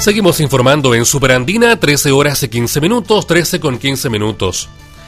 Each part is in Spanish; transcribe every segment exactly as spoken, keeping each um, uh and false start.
Seguimos informando en Superandina, trece horas y quince minutos, trece con quince minutos.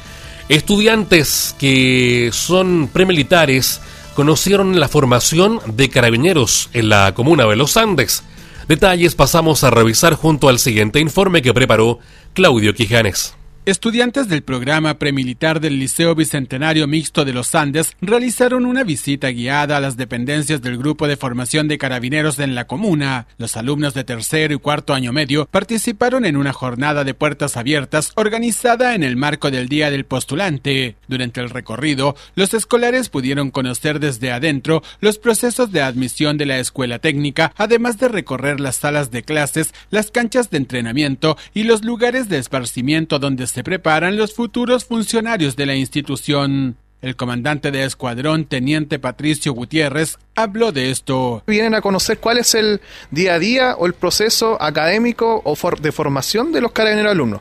Estudiantes que son premilitares conocieron la formación de carabineros en la comuna de Los Andes. Detalles pasamos a revisar junto al siguiente informe que preparó Claudio Quijanes. Estudiantes del programa premilitar del Liceo Bicentenario Mixto de Los Andes realizaron una visita guiada a las dependencias del Grupo de Formación de Carabineros en la comuna. Los alumnos de tercero y cuarto año medio participaron en una jornada de puertas abiertas organizada en el marco del Día del Postulante. Durante el recorrido, los escolares pudieron conocer desde adentro los procesos de admisión de la escuela técnica, además de recorrer las salas de clases, las canchas de entrenamiento y los lugares de esparcimiento donde se preparan los futuros funcionarios de la institución. El comandante de escuadrón, teniente Patricio Gutiérrez, habló de esto. Vienen a conocer cuál es el día a día o el proceso académico o for- de formación de los carabineros alumnos.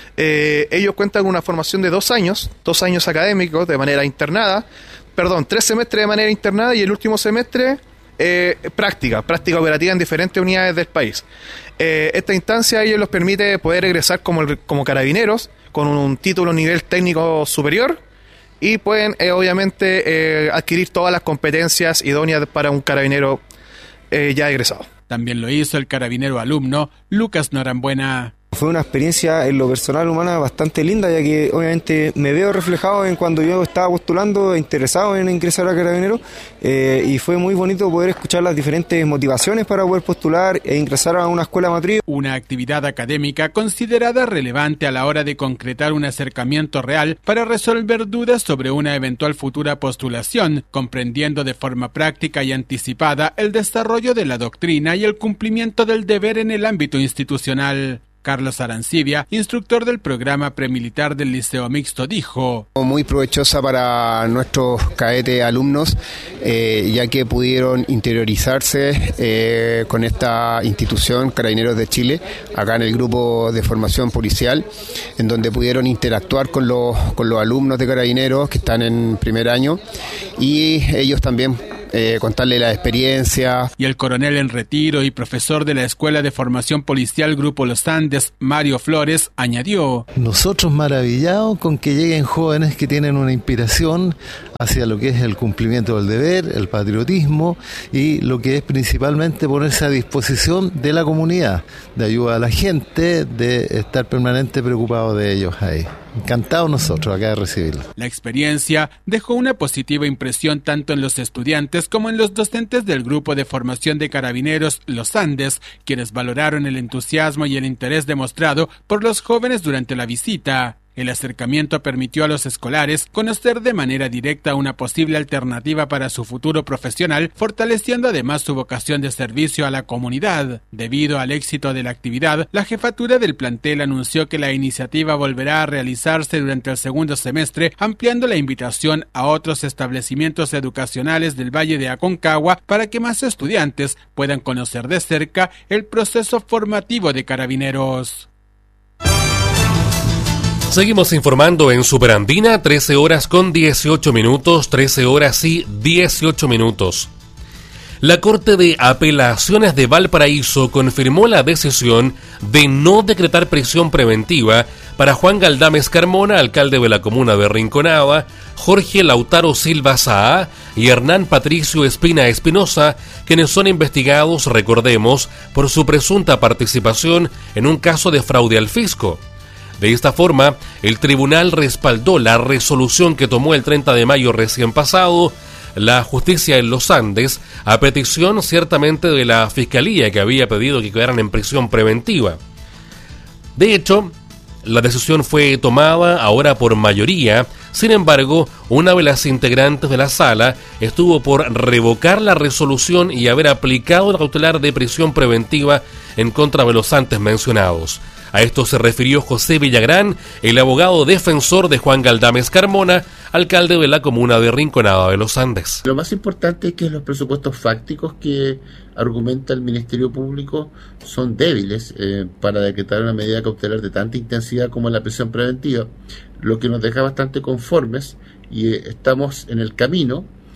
Eh, ellos cuentan con una formación de dos años, dos años académicos de manera internada, perdón, tres semestres de manera internada y el último semestre eh, práctica, práctica operativa en diferentes unidades del país. Eh, esta instancia a ellos les permite poder egresar como, como carabineros con un, un título nivel técnico superior y pueden eh, obviamente eh, adquirir todas las competencias idóneas para un carabinero eh, ya egresado. También lo hizo el carabinero alumno Lucas Norambuena. Fue una experiencia en lo personal humana bastante linda, ya que obviamente me veo reflejado en cuando yo estaba postulando, interesado en ingresar a Carabineros, eh, y fue muy bonito poder escuchar las diferentes motivaciones para poder postular e ingresar a una escuela matriz. Una actividad académica considerada relevante a la hora de concretar un acercamiento real para resolver dudas sobre una eventual futura postulación, comprendiendo de forma práctica y anticipada el desarrollo de la doctrina y el cumplimiento del deber en el ámbito institucional. Carlos Arancibia, instructor del programa premilitar del Liceo Mixto, dijo: Muy provechosa para nuestros cadetes alumnos, eh, ya que pudieron interiorizarse eh, con esta institución Carabineros de Chile, acá en el grupo de formación policial, en donde pudieron interactuar con los, con los alumnos de Carabineros que están en primer año y ellos también Eh, contarle la experiencia. Y el coronel en retiro y profesor de la Escuela de Formación Policial Grupo Los Andes, Mario Flores, añadió: nosotros maravillados con que lleguen jóvenes que tienen una inspiración hacia lo que es el cumplimiento del deber, el patriotismo y lo que es principalmente ponerse a disposición de la comunidad, de ayuda a la gente, de estar permanente preocupado de ellos ahí. Encantados nosotros acá de recibirlo. La experiencia dejó una positiva impresión tanto en los estudiantes como en los docentes del Grupo de Formación de Carabineros Los Andes, quienes valoraron el entusiasmo y el interés demostrado por los jóvenes durante la visita. El acercamiento permitió a los escolares conocer de manera directa una posible alternativa para su futuro profesional, fortaleciendo además su vocación de servicio a la comunidad. Debido al éxito de la actividad, la jefatura del plantel anunció que la iniciativa volverá a realizarse durante el segundo semestre, ampliando la invitación a otros establecimientos educacionales del Valle de Aconcagua para que más estudiantes puedan conocer de cerca el proceso formativo de carabineros. Seguimos informando en Superandina, trece horas con dieciocho minutos, trece horas y dieciocho minutos. La Corte de Apelaciones de Valparaíso confirmó la decisión de no decretar prisión preventiva para Juan Galdames Carmona, alcalde de la comuna de Rinconada, Jorge Lautaro Silva Saá y Hernán Patricio Espina Espinosa, quienes son investigados, recordemos, por su presunta participación en un caso de fraude al fisco. De esta forma, el tribunal respaldó la resolución que tomó el treinta de mayo recién pasado la justicia en Los Andes, a petición ciertamente de la Fiscalía, que había pedido que quedaran en prisión preventiva. De hecho, la decisión fue tomada ahora por mayoría. Sin embargo, una de las integrantes de la sala estuvo por revocar la resolución y haber aplicado la cautelar de prisión preventiva en contra de los antes mencionados. A esto se refirió José Villagrán, el abogado defensor de Juan Galdames Carmona, alcalde de la comuna de Rinconada de los Andes. Lo más importante es que los presupuestos fácticos que argumenta el Ministerio Público son débiles eh, para decretar una medida cautelar de tanta intensidad como la prisión preventiva, lo que nos deja bastante conformes y eh, estamos en el camino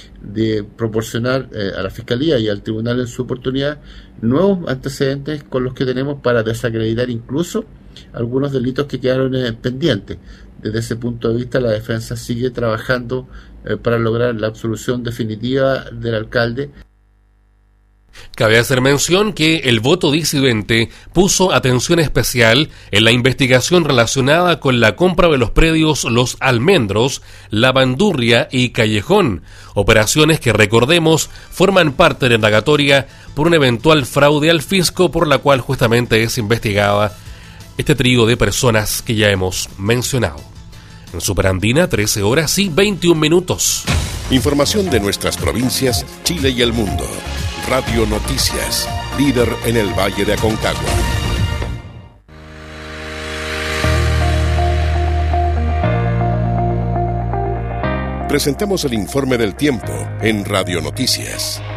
de proporcionar eh, a la Fiscalía y al Tribunal en su oportunidad nuevos antecedentes con los que tenemos para desacreditar incluso algunos delitos que quedaron eh, pendientes. Desde ese punto de vista, la defensa sigue trabajando eh, para lograr la absolución definitiva del alcalde. Cabe hacer mención que el voto disidente puso atención especial en la investigación relacionada con la compra de los predios Los Almendros, La Bandurria y Callejón, operaciones que, recordemos, forman parte de la indagatoria por un eventual fraude al fisco por la cual justamente es investigada este trío de personas que ya hemos mencionado. En Superandina, trece horas y veintiún minutos. Información de nuestras provincias, Chile y el mundo. Radio Noticias, líder en el Valle de Aconcagua. Presentamos el informe del tiempo en Radio Noticias.